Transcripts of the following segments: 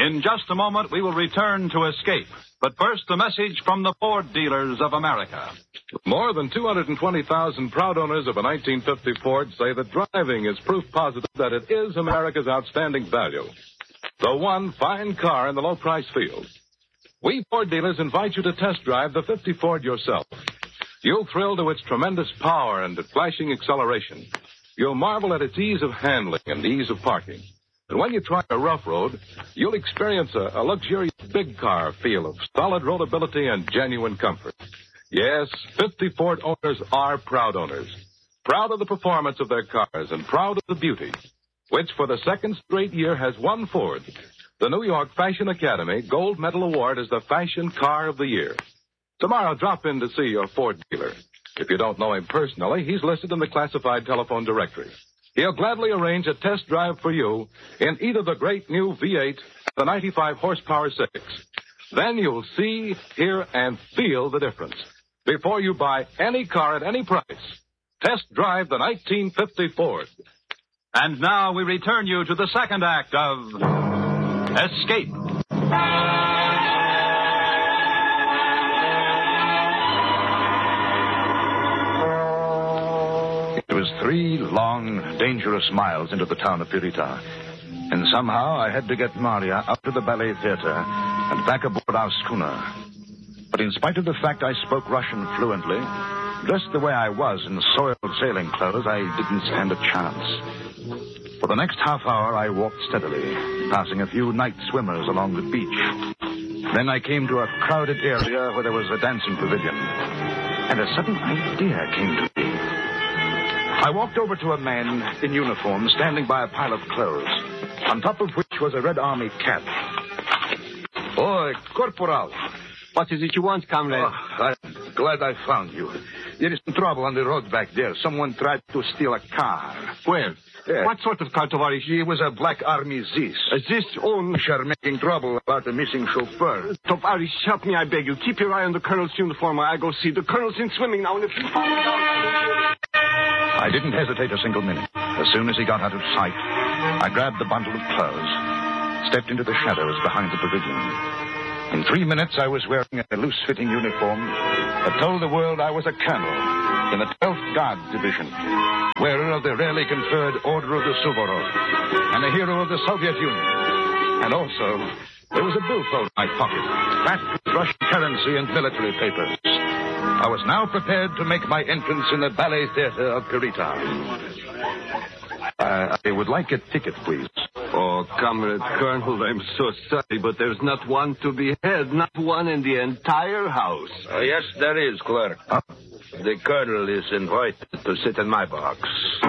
In just a moment, we will return to Escape. But first, a message from the Ford dealers of America. More than 220,000 proud owners of a 1950 Ford say that driving is proof positive that it is America's outstanding value. The one fine car in the low-price field. We Ford dealers invite you to test drive the 50 Ford yourself. You'll thrill to its tremendous power and flashing acceleration. You'll marvel at its ease of handling and ease of parking. And when you try a rough road, you'll experience a luxurious big car feel of solid roadability and genuine comfort. Yes, 50 Ford owners are proud owners. Proud of the performance of their cars and proud of the beauty, which for the second straight year has won Ford the New York Fashion Academy Gold Medal Award as the Fashion Car of the Year. Tomorrow, drop in to see your Ford dealer. If you don't know him personally, he's listed in the classified telephone directory. He'll gladly arrange a test drive for you in either the great new V8 or the 95 horsepower 6. Then you'll see, hear, and feel the difference. Before you buy any car at any price, test drive the 1950 Ford. And now we return you to the second act of Escape. It was 3 long, dangerous miles into the town of Pirita. And somehow I had to get Maria up to the ballet theater and back aboard our schooner. But in spite of the fact I spoke Russian fluently, dressed the way I was in soiled sailing clothes, I didn't stand a chance. For the next half hour, I walked steadily, passing a few night swimmers along the beach. Then I came to a crowded area where there was a dancing pavilion. And a sudden idea came to me. I walked over to a man in uniform standing by a pile of clothes, on top of which was a Red Army cap. Oh, Corporal. What is it you want, comrade? Oh, I'm glad I found you. There is some trouble on the road back there. Someone tried to steal a car. Where? Yeah. What sort of car, Tovarish? He was a Black Army Zis. Zis own... Are making trouble about a missing chauffeur. Tovarish, help me, I beg you. Keep your eye on the colonel's uniform while I go see. The colonel's in swimming now, and if you follow me down... I didn't hesitate a single minute. As soon as he got out of sight, I grabbed the bundle of clothes, stepped into the shadows behind the pavilion. In 3 minutes, I was wearing a loose-fitting uniform that told the world I was a colonel in the 12th Guard Division, wearer of the rarely conferred Order of the Suvorov, and a hero of the Soviet Union. And also, there was a billfold in my pocket, packed with Russian currency and military papers. I was now prepared to make my entrance in the ballet theater of Pirita. I would like a ticket, please. Oh, Comrade Colonel, I'm so sorry, but there's not one to be had, not one in the entire house. Yes, there is, clerk. Huh? The colonel is invited to sit in my box.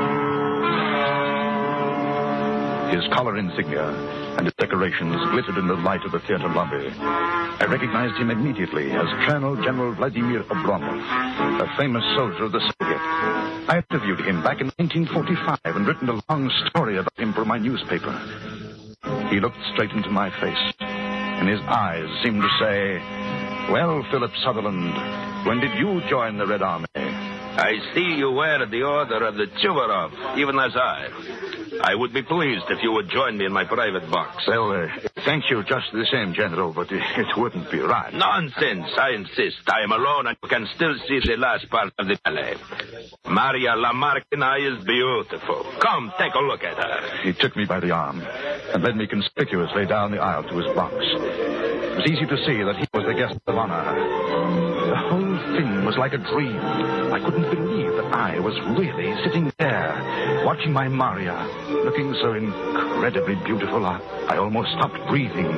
His collar insignia and his decorations glittered in the light of the theater lobby. I recognized him immediately as Colonel General Vladimir Oblomov, a famous soldier of the Soviet. I interviewed him back in 1945 and written a long story about him for my newspaper. He looked straight into my face, and his eyes seemed to say, "Well, Philip Sutherland, when did you join the Red Army?" I see you wear the order of the Suvorov, even as I would be pleased if you would join me in my private box. Well, thank you just the same, General, but it wouldn't be right. Nonsense, I insist. I am alone and you can still see the last part of the ballet. Maria Lamarckina is beautiful. Come, take a look at her. He took me by the arm and led me conspicuously down the aisle to his box. It was easy to see that he was the guest of honor. The whole thing was like a dream. I couldn't believe that I was really sitting there, watching my Maria, looking so incredibly beautiful, I almost stopped breathing.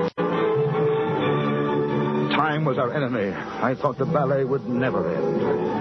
Time was our enemy. I thought the ballet would never end.